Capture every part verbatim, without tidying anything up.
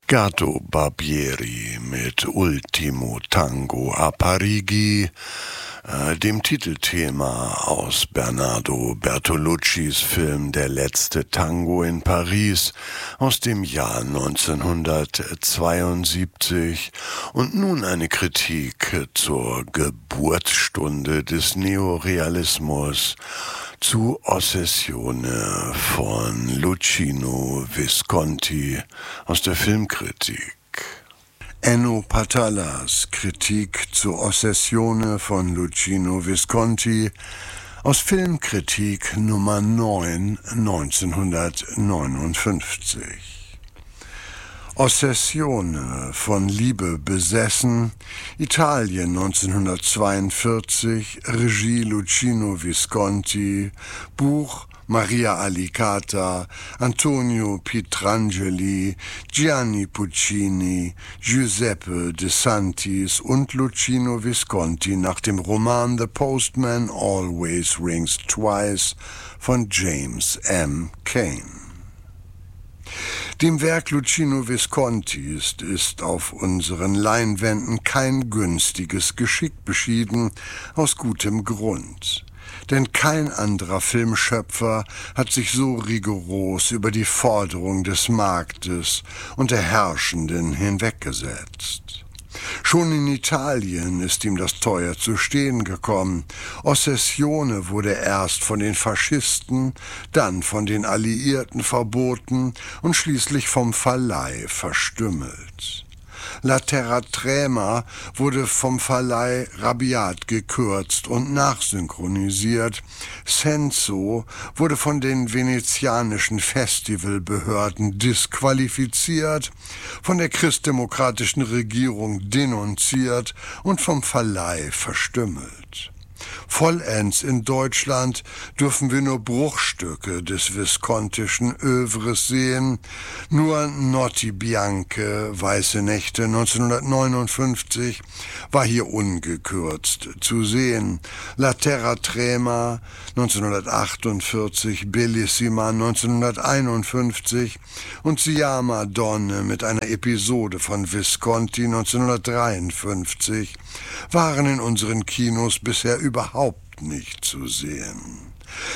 Gato Barbieri mit Ultimo Tango a Parigi, äh, dem Titelthema aus Bernardo Bertoluccis Film Der letzte Tango in Paris aus dem Jahr neunzehnhundertzweiundsiebzig und nun eine Kritik zur Geburtsstunde des Neorealismus zu Ossessione von Luchino Visconti aus der Filmkritik. Enno Patalas Kritik zu Ossessione von Luchino Visconti aus Filmkritik Nummer neun neunzehnhundertneunundfünfzig. Ossessione, von Liebe besessen, Italien neunzehnhundertzweiundvierzig, Regie Luchino Visconti, Buch Maria Alicata, Antonio Pietrangeli, Gianni Puccini, Giuseppe De Santis und Luchino Visconti nach dem Roman The Postman Always Rings Twice von James M. Cain. Dem Werk Luchino Viscontis ist auf unseren Leinwänden kein günstiges Geschick beschieden, aus gutem Grund. Denn kein anderer Filmschöpfer hat sich so rigoros über die Forderung des Marktes und der Herrschenden hinweggesetzt. Schon in Italien ist ihm das teuer zu stehen gekommen. Ossessione wurde erst von den Faschisten, dann von den Alliierten verboten und schließlich vom Verleih verstümmelt. La Terra Trema wurde vom Verleih rabiat gekürzt und nachsynchronisiert. Senso wurde von den venezianischen Festivalbehörden disqualifiziert, von der christdemokratischen Regierung denunziert und vom Verleih verstümmelt. Vollends in Deutschland dürfen wir nur Bruchstücke des Viscontischen Övres sehen. Nur Notti Bianche, Weiße Nächte neunzehnhundertneunundfünfzig, war hier ungekürzt zu sehen. La Terra Trema neunzehnhundertachtundvierzig, Bellissima neunzehnhunderteinundfünfzig und Siamo Donne mit einer Episode von Visconti neunzehnhundertdreiundfünfzig waren in unseren Kinos bisher überhaupt nicht zu sehen.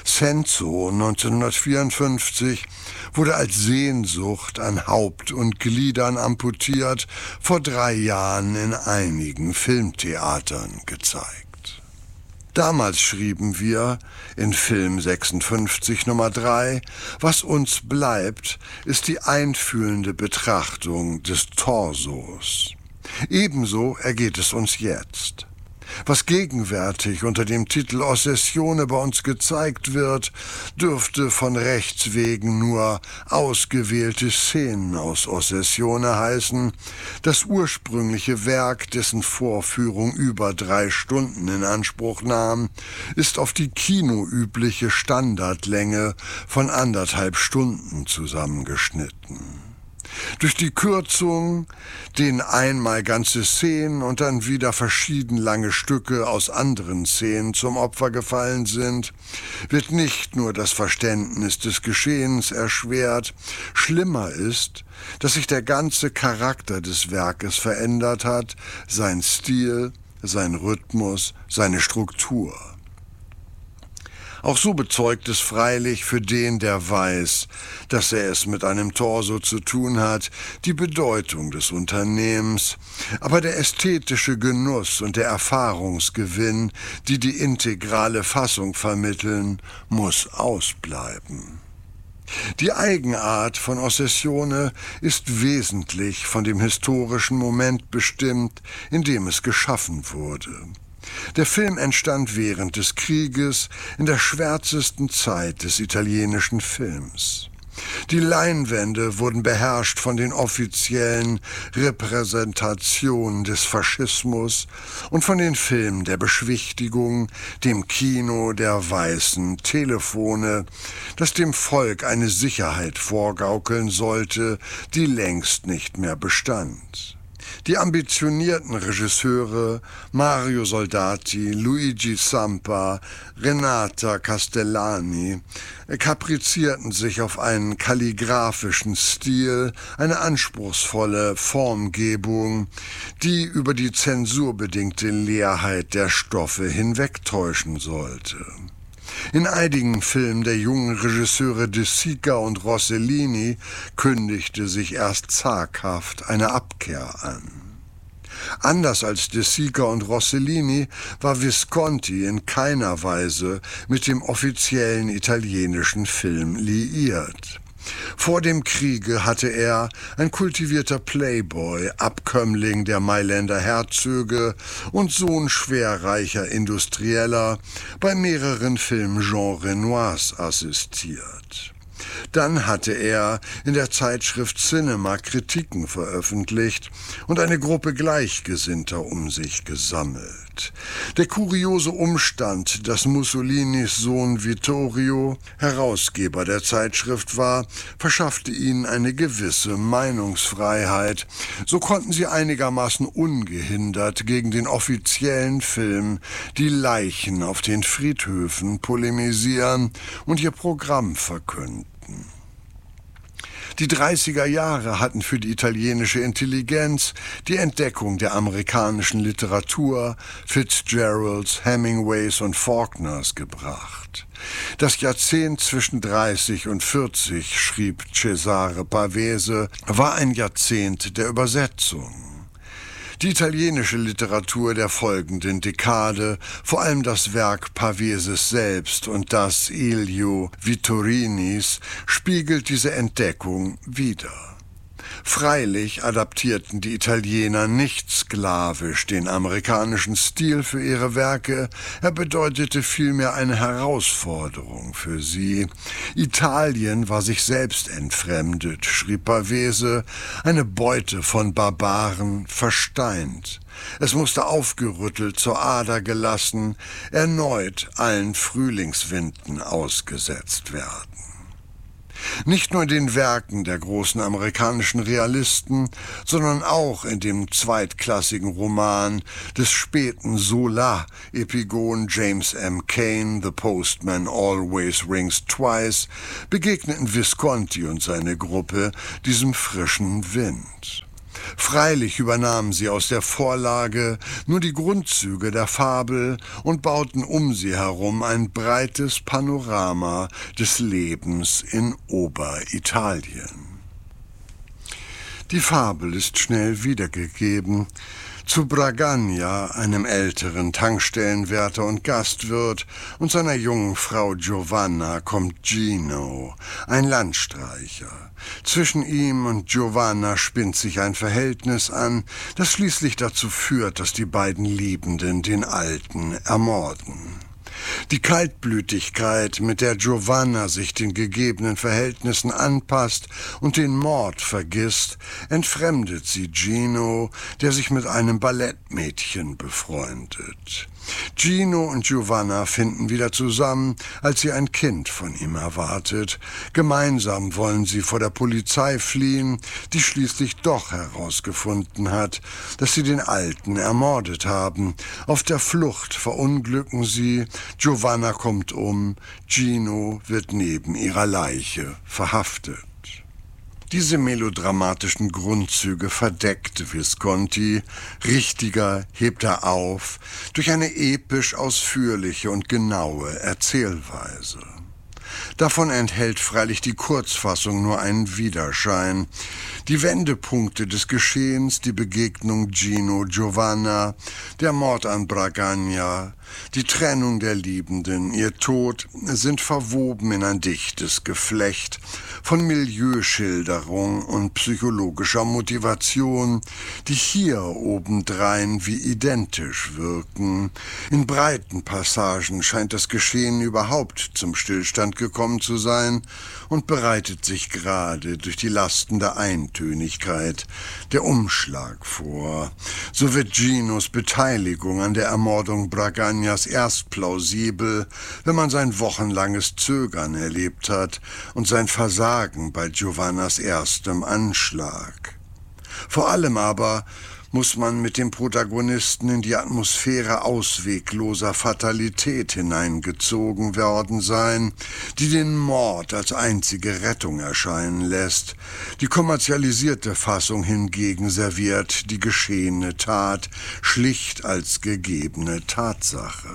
Senso neunzehnhundertvierundfünfzig wurde als Sehnsucht an Haupt und Gliedern amputiert, vor drei Jahren in einigen Filmtheatern gezeigt. Damals schrieben wir in Film sechsundfünfzig Nummer drei, was uns bleibt, ist die einfühlende Betrachtung des Torsos. Ebenso ergeht es uns jetzt. Was gegenwärtig unter dem Titel Ossessione bei uns gezeigt wird, dürfte von Rechts wegen nur ausgewählte Szenen aus Ossessione heißen. Das ursprüngliche Werk, dessen Vorführung über drei Stunden in Anspruch nahm, ist auf die kinoübliche Standardlänge von anderthalb Stunden zusammengeschnitten. Durch die Kürzung, denen einmal ganze Szenen und dann wieder verschieden lange Stücke aus anderen Szenen zum Opfer gefallen sind, wird nicht nur das Verständnis des Geschehens erschwert, schlimmer ist, dass sich der ganze Charakter des Werkes verändert hat, sein Stil, sein Rhythmus, seine Struktur. Auch so bezeugt es freilich für den, der weiß, dass er es mit einem Torso zu tun hat, die Bedeutung des Unternehmens, aber der ästhetische Genuss und der Erfahrungsgewinn, die die integrale Fassung vermitteln, muss ausbleiben. Die Eigenart von Ossessione ist wesentlich von dem historischen Moment bestimmt, in dem es geschaffen wurde. Der Film entstand während des Krieges in der schwärzesten Zeit des italienischen Films. Die Leinwände wurden beherrscht von den offiziellen Repräsentationen des Faschismus und von den Filmen der Beschwichtigung, dem Kino der weißen Telefone, das dem Volk eine Sicherheit vorgaukeln sollte, die längst nicht mehr bestand. Die ambitionierten Regisseure Mario Soldati, Luigi Sampa, Renata Castellani kaprizierten sich auf einen kalligraphischen Stil, eine anspruchsvolle Formgebung, die über die zensurbedingte Leerheit der Stoffe hinwegtäuschen sollte. In einigen Filmen der jungen Regisseure De Sica und Rossellini kündigte sich erst zaghaft eine Abkehr an. Anders als De Sica und Rossellini war Visconti in keiner Weise mit dem offiziellen italienischen Film liiert. Vor dem Kriege hatte er, ein kultivierter Playboy, Abkömmling der Mailänder Herzöge und Sohn schwerreicher Industrieller, bei mehreren Filmen Jean Renoirs assistiert. Dann hatte er in der Zeitschrift Cinema Kritiken veröffentlicht und eine Gruppe Gleichgesinnter um sich gesammelt. Der kuriose Umstand, dass Mussolinis Sohn Vittorio Herausgeber der Zeitschrift war, verschaffte ihnen eine gewisse Meinungsfreiheit. So konnten sie einigermaßen ungehindert gegen den offiziellen Film Die Leichen auf den Friedhöfen polemisieren und ihr Programm verkünden. Die dreißiger Jahre hatten für die italienische Intelligenz die Entdeckung der amerikanischen Literatur, Fitzgeralds, Hemingways und Faulkners gebracht. Das Jahrzehnt zwischen dreißig und vierzig, schrieb Cesare Pavese, war ein Jahrzehnt der Übersetzung. Die italienische Literatur der folgenden Dekade, vor allem das Werk Paveses selbst und das Elio Vittorinis, spiegelt diese Entdeckung wider. Freilich adaptierten die Italiener nicht sklavisch den amerikanischen Stil für ihre Werke, er bedeutete vielmehr eine Herausforderung für sie. Italien war sich selbst entfremdet, schrieb Pavese, eine Beute von Barbaren, versteint. Es musste aufgerüttelt, zur Ader gelassen, erneut allen Frühlingswinden ausgesetzt werden. Nicht nur in den Werken der großen amerikanischen Realisten, sondern auch in dem zweitklassigen Roman des späten Zola-Epigon James M. Cain, The Postman Always Rings Twice, begegneten Visconti und seine Gruppe diesem frischen Wind. Freilich übernahmen sie aus der Vorlage nur die Grundzüge der Fabel und bauten um sie herum ein breites Panorama des Lebens in Oberitalien. Die Fabel ist schnell wiedergegeben. Zu Bragagna, einem älteren Tankstellenwärter und Gastwirt, und seiner jungen Frau Giovanna kommt Gino, ein Landstreicher. Zwischen ihm und Giovanna spinnt sich ein Verhältnis an, das schließlich dazu führt, dass die beiden Liebenden den Alten ermorden. Die Kaltblütigkeit, mit der Giovanna sich den gegebenen Verhältnissen anpasst und den Mord vergisst, entfremdet sie Gino, der sich mit einem Ballettmädchen befreundet. Gino und Giovanna finden wieder zusammen, als sie ein Kind von ihm erwartet. Gemeinsam wollen sie vor der Polizei fliehen, die schließlich doch herausgefunden hat, dass sie den Alten ermordet haben. Auf der Flucht verunglücken sie, Giovanna kommt um, Gino wird neben ihrer Leiche verhaftet. Diese melodramatischen Grundzüge verdeckte Visconti, richtiger hebt er auf, durch eine episch ausführliche und genaue Erzählweise. Davon enthält freilich die Kurzfassung nur einen Widerschein. Die Wendepunkte des Geschehens, die Begegnung Gino-Giovanna, der Mord an Bragagna, die Trennung der Liebenden, ihr Tod, sind verwoben in ein dichtes Geflecht von Milieuschilderung und psychologischer Motivation, die hier obendrein wie identisch wirken. In breiten Passagen scheint das Geschehen überhaupt zum Stillstand gekommen zu sein und bereitet sich gerade durch die lastende Eintönigkeit der Umschlag vor. So wird Ginos Beteiligung an der Ermordung Bragagnas erst plausibel, wenn man sein wochenlanges Zögern erlebt hat und sein Versagen bei Giovannas erstem Anschlag. Vor allem aber muss man mit dem Protagonisten in die Atmosphäre auswegloser Fatalität hineingezogen worden sein, die den Mord als einzige Rettung erscheinen lässt. Die kommerzialisierte Fassung hingegen serviert die geschehene Tat schlicht als gegebene Tatsache.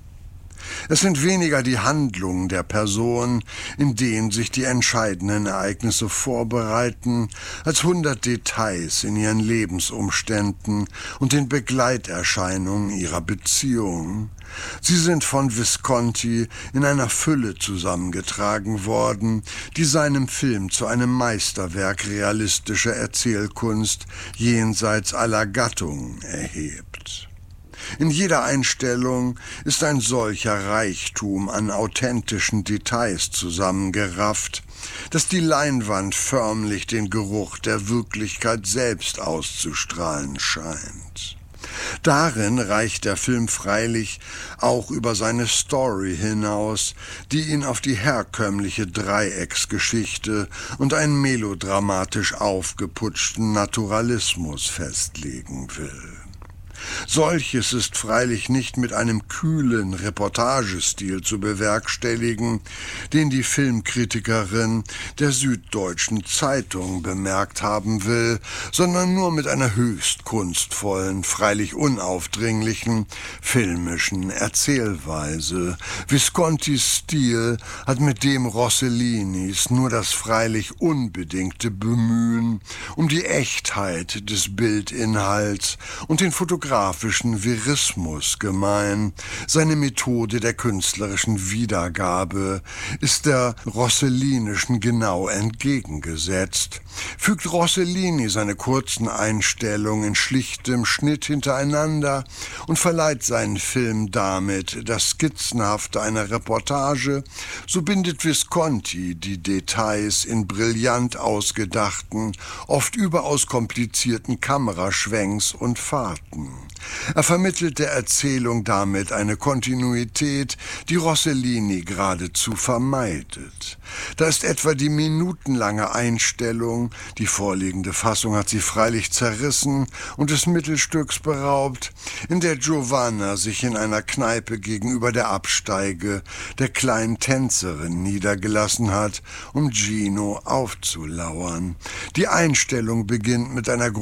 Es sind weniger die Handlungen der Person, in denen sich die entscheidenden Ereignisse vorbereiten, als hundert Details in ihren Lebensumständen und den Begleiterscheinungen ihrer Beziehung. Sie sind von Visconti in einer Fülle zusammengetragen worden, die seinem Film zu einem Meisterwerk realistischer Erzählkunst jenseits aller Gattungen erhebt. In jeder Einstellung ist ein solcher Reichtum an authentischen Details zusammengerafft, dass die Leinwand förmlich den Geruch der Wirklichkeit selbst auszustrahlen scheint. Darin reicht der Film freilich auch über seine Story hinaus, die ihn auf die herkömmliche Dreiecksgeschichte und einen melodramatisch aufgeputschten Naturalismus festlegen will. Solches ist freilich nicht mit einem kühlen Reportagestil zu bewerkstelligen, den die Filmkritikerin der Süddeutschen Zeitung bemerkt haben will, sondern nur mit einer höchst kunstvollen, freilich unaufdringlichen, filmischen Erzählweise. Viscontis Stil hat mit dem Rossellinis nur das freilich unbedingte Bemühen um die Echtheit des Bildinhalts und den fotografischen Verismus gemein. Seine Methode der künstlerischen Wiedergabe ist der rossellinischen genau entgegengesetzt. Fügt Rossellini seine kurzen Einstellungen in schlichtem Schnitt hintereinander und verleiht seinen Film damit das Skizzenhafte einer Reportage, so bindet Visconti die Details in brillant ausgedachten, oft überaus komplizierten Kameraschwenks und Fahrten. Er vermittelt der Erzählung damit eine Kontinuität, die Rossellini geradezu vermeidet. Da ist etwa die minutenlange Einstellung, die vorliegende Fassung hat sie freilich zerrissen und des Mittelstücks beraubt, in der Giovanna sich in einer Kneipe gegenüber der Absteige der kleinen Tänzerin niedergelassen hat, um Gino aufzulauern. Die Einstellung beginnt mit einer